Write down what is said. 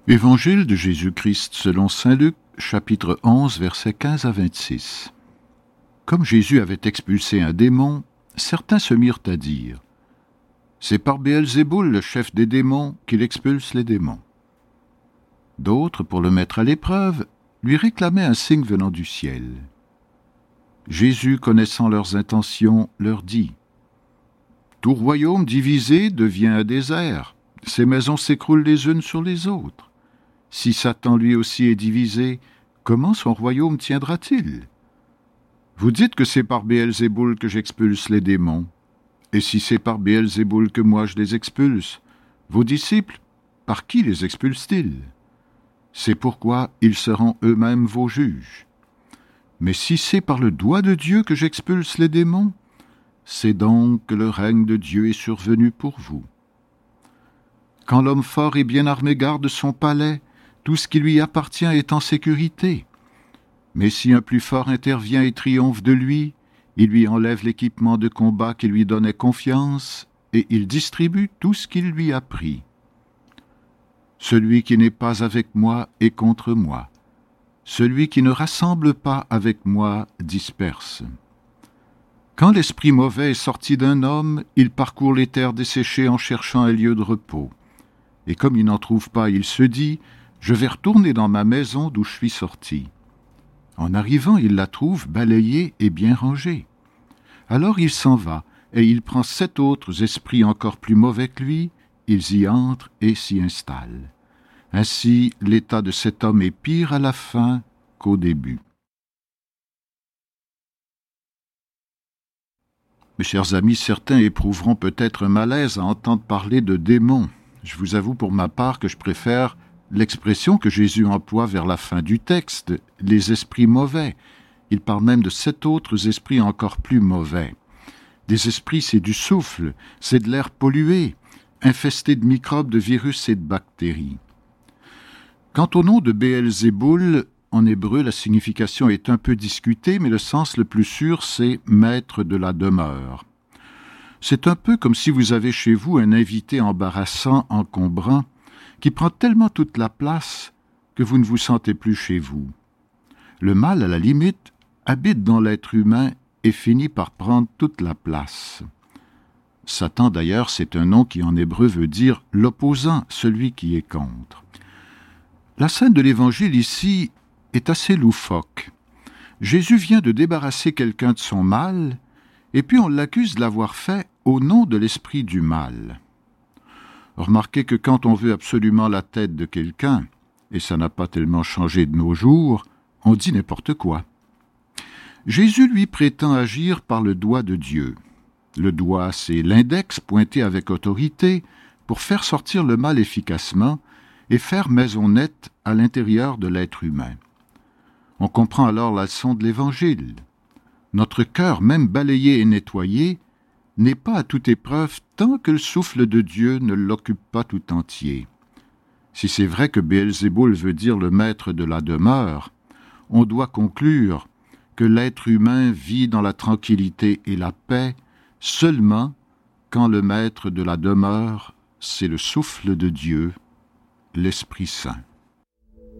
Évangile de Jésus-Christ selon saint Luc, chapitre 11, versets 15 à 26. Comme Jésus avait expulsé un démon, certains se mirent à dire « C'est par Béelzéboul, le chef des démons, qu'il expulse les démons. » D'autres, pour le mettre à l'épreuve, lui réclamaient un signe venant du ciel. Jésus, connaissant leurs intentions, leur dit « Tout royaume divisé devient un désert, ses maisons s'écroulent les unes sur les autres. Si Satan lui aussi est divisé, comment son royaume tiendra-t-il? Vous dites que c'est par Béelzéboul que j'expulse les démons. Et si c'est par Béelzéboul que moi je les expulse, vos disciples, par qui les expulsent-ils? C'est pourquoi ils seront eux-mêmes vos juges. Mais si c'est par le doigt de Dieu que j'expulse les démons, c'est donc que le règne de Dieu est survenu pour vous. Quand l'homme fort et bien armé garde son palais, tout ce qui lui appartient est en sécurité. Mais si un plus fort intervient et triomphe de lui, il lui enlève l'équipement de combat qui lui donnait confiance et il distribue tout ce qu'il lui a pris. Celui qui n'est pas avec moi est contre moi. Celui qui ne rassemble pas avec moi disperse. Quand l'esprit mauvais est sorti d'un homme, il parcourt les terres desséchées en cherchant un lieu de repos. Et comme il n'en trouve pas, il se dit « Je vais retourner dans ma maison d'où je suis sorti. » En arrivant, il la trouve balayée et bien rangée. Alors il s'en va, et il prend 7 autres esprits encore plus mauvais que lui, ils y entrent et s'y installent. Ainsi, l'état de cet homme est pire à la fin qu'au début. Mes chers amis, certains éprouveront peut-être un malaise à entendre parler de démons. Je vous avoue pour ma part que je préfère l'expression que Jésus emploie vers la fin du texte, les esprits mauvais. Il parle même de 7 autres esprits encore plus mauvais. Des esprits, c'est du souffle, c'est de l'air pollué, infesté de microbes, de virus et de bactéries. Quant au nom de Béelzéboul, en hébreu, la signification est un peu discutée, mais le sens le plus sûr, c'est « maître de la demeure ». C'est un peu comme si vous avez chez vous un invité embarrassant, encombrant, qui prend tellement toute la place que vous ne vous sentez plus chez vous. Le mal, à la limite, habite dans l'être humain et finit par prendre toute la place. Satan, d'ailleurs, c'est un nom qui en hébreu veut dire « l'opposant », celui qui est contre. La scène de l'Évangile ici est assez loufoque. Jésus vient de débarrasser quelqu'un de son mal, et puis on l'accuse de l'avoir fait au nom de l'esprit du mal. Remarquez que quand on veut absolument la tête de quelqu'un, et ça n'a pas tellement changé de nos jours, on dit n'importe quoi. Jésus, lui, prétend agir par le doigt de Dieu. Le doigt, c'est l'index pointé avec autorité pour faire sortir le mal efficacement et faire maison nette à l'intérieur de l'être humain. On comprend alors la leçon de l'Évangile. Notre cœur, même balayé et nettoyé, n'est pas à toute épreuve tant que le souffle de Dieu ne l'occupe pas tout entier. Si c'est vrai que Béelzéboul veut dire le maître de la demeure, on doit conclure que l'être humain vit dans la tranquillité et la paix seulement quand le maître de la demeure, c'est le souffle de Dieu, l'Esprit Saint.